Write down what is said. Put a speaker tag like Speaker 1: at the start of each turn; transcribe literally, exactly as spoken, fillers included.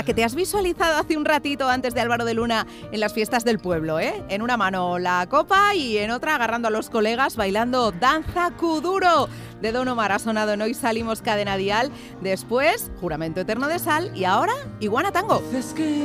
Speaker 1: ¿A que te has visualizado hace un ratito antes de Álvaro de Luna en las fiestas del pueblo, eh? En una mano la copa y en otra agarrando a los colegas bailando Danza Kuduro de Don Omar. Ha sonado en Hoy Salimos Cadena Dial. Después, Juramento Eterno de Sal y ahora Iguana Tango.